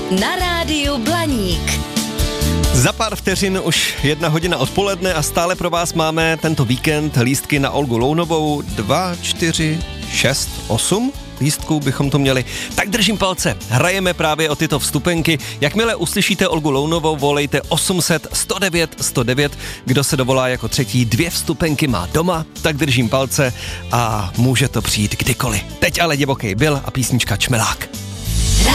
Na rádiu Blaník. Za pár vteřin už 1:00 odpoledne a stále pro vás máme tento víkend lístky na Olgu Lounovou. 2, 4, 6, 8 lístků bychom to měli. Tak držím palce, hrajeme právě o tyto vstupenky. Jakmile uslyšíte Olgu Lounovou, volejte 800 109 109. Kdo se dovolá jako třetí, 2 vstupenky má doma, tak držím palce a může to přijít kdykoliv. Teď ale divokej Bill a písnička Čmelák.